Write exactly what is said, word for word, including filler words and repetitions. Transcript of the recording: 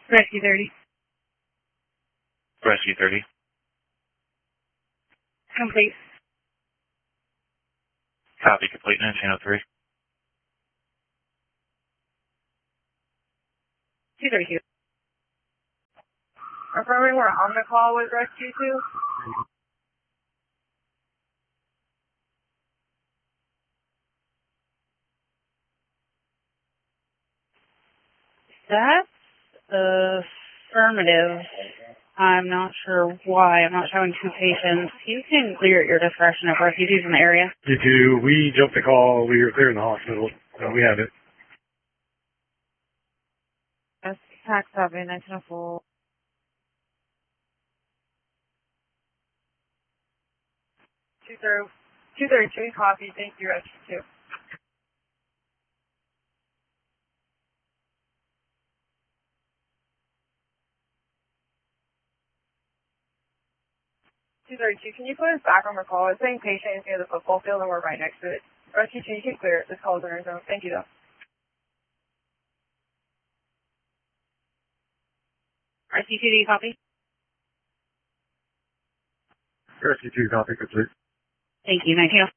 Rescue thirty. Rescue thirty. Complete. Copy, complete, nineteen oh three. two thirty-two. Affirming we're on the call with Rescue two. That's affirmative. I'm not sure why. I'm not showing two patients. You can clear at your discretion if Rescue two's in the area. You two, we jumped the call. We were clearing the hospital. So we have it. Yes, tax copy, nineteen oh four. two thirty-two, copy. Thank you, Rescue two. two thirty-two, can you put us back on the call? It's saying patient is near the football field and we're right next to it. Rescue two, you can clear it. This call is in our zone. Thank you, though. Rescue two, do you copy? Rescue two, copy, complete. Thank you, nineteen oh